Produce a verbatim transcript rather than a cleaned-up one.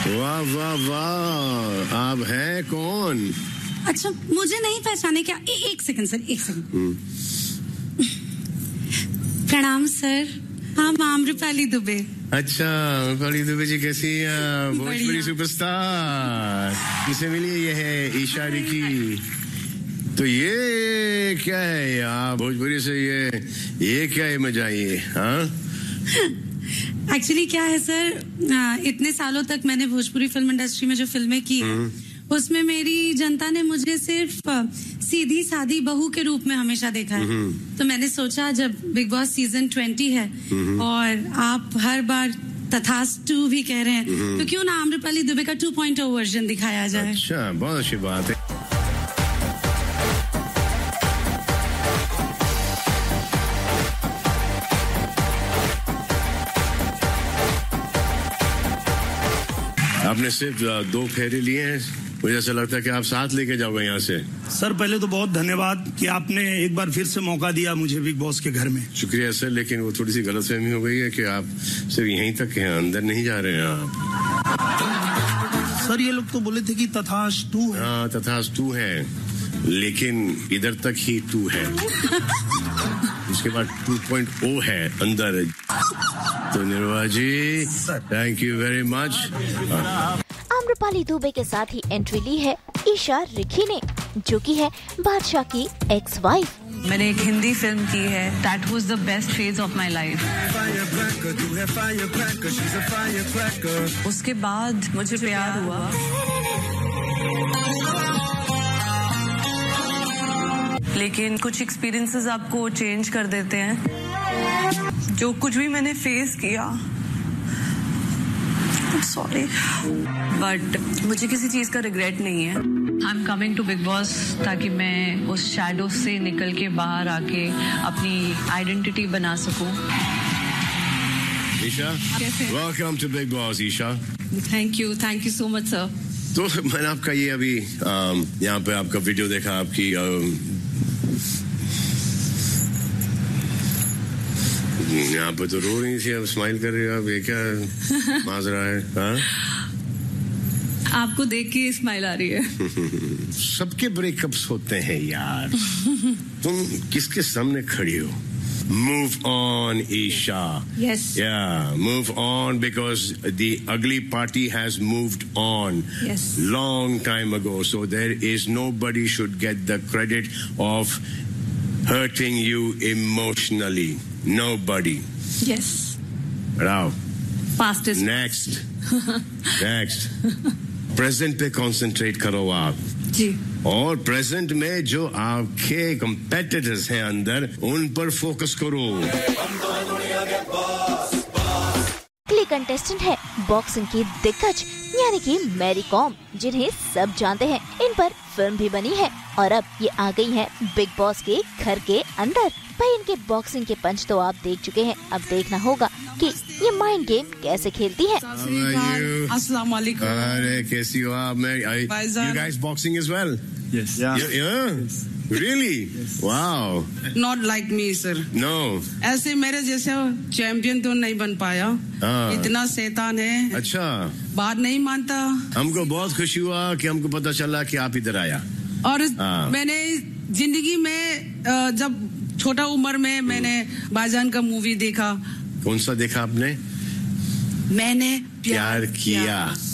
वाह वाह वाह, आप हैं कौन? अच्छा, मुझे नहीं पहचाने क्या? ए, एक सेकंड सर, एक सेकंड। प्रणाम सर, हम आम्रपाली दुबे। अच्छा, आम्रपाली दुबे जी कैसी हैं? भोजपुरी सुपरस्टार किसे मिली? ये है ईशा रिकी। तो ये क्या है यार, भोजपुरी से ये ये क्या है मजा ये? हाँ एक्चुअली क्या है सर, इतने सालों तक मैंने भोजपुरी फिल्म इंडस्ट्री में जो फिल्में की उसमें मेरी जनता ने मुझे सिर्फ सीधी सादी बहू के रूप में हमेशा देखा है। तो मैंने सोचा जब बिग बॉस सीजन ट्वेंटी है और आप हर बार तथास्तु भी कह रहे हैं, तो क्यों ना आम्रपाली दुबे का टू पॉइंट ओ वर्जन दिखाया जाए। अच्छा, बहुत अच्छी बात है। आपने सिर्फ दो फेरे लिए हैं, मुझे ऐसा लगता है कि आप साथ लेके जाओगे यहाँ से। सर पहले तो बहुत धन्यवाद कि आपने एक बार फिर से मौका दिया मुझे बिग बॉस के घर में। शुक्रिया सर, लेकिन वो थोड़ी सी गलतफहमी हो गई है कि आप सिर्फ यहीं तक हैं, अंदर नहीं जा रहे हैं आप। सर ये लोग तो बोले थे कि तथास्तु है। हाँ तथास्तु है, लेकिन इधर तक ही टू है, उसके बाद टू पॉइंट ओ है अंदर। तो निर्वा जी thank you very much. Amrapali Dubey के साथ ही एंट्री ली है ईशा रिकी ने, जो कि है बादशाह की एक्स वाइफ। मैंने एक हिंदी फिल्म की है, that was the best phase of my life. उसके बाद मुझे प्यार हुआ, लेकिन कुछ एक्सपीरियंसेस आपको चेंज कर देते हैं। जो कुछ भी मैंने फेस किया, सॉरी, बट मुझे किसी चीज का रिग्रेट नहीं है। I am coming to big boss ताकि मैं उस शैडो से निकल के बाहर आके अपनी आइडेंटिटी बना सकूं। Isha, welcome to big boss Isha. Thank you, thank you so much sir. तो मैंने आपका ये अभी यहाँ पे आपका वीडियो देखा, आपकी यहाँ पे तो रो रही थी, अब स्माइल कर रही हो, अब ये क्या माजरा है? हाँ आपको देख के स्माइल आ रही है। सबके ब्रेकअप्स होते हैं यार, तुम किसके सामने खड़ी हो? Move on, Isha. Yes. Yeah, move on because the ugly party has moved on. Yes. Long time ago. So there is nobody should get the credit of hurting you emotionally. Nobody. Yes. Rao. Past is Next. Next. Present पे concentrate करो आप जी, और present में जो आपके competitors हैं अंदर, उन पर फोकस करो। अगली कंटेस्टेंट है बॉक्सिंग की दिग्गज यानी कि मैरी कॉम, जिन्हें सब जानते हैं। इन पर फिल्म भी बनी है और अब ये आ गई हैं बिग बॉस के घर के अंदर। भाई इनके बॉक्सिंग के पंच तो आप देख चुके हैं, अब देखना होगा कि ये माइंड गेम कैसे खेलती हैं। अस्सलाम वालेकुम। अरे कैसी हो आप? You guys boxing as well? Yes. Yeah. Yeah. yeah? Really? Yes. Wow. Not like me, sir. No. ऐसे मेरे जैसे चैंपियन तो नहीं बन पाया। हाँ. इतना शैतान है। अच्छा। बात नहीं मानता। हमको बहुत खुशी हुआ कि हमको पता चला कि आप इधर आया। और हाँ. मैंने जिंदगी में जब छोटा उम्र में मैंने भाईजान का मूवी देखा। कौन सा देखा आपने? मैंने प्यार, प्यार किया, किया।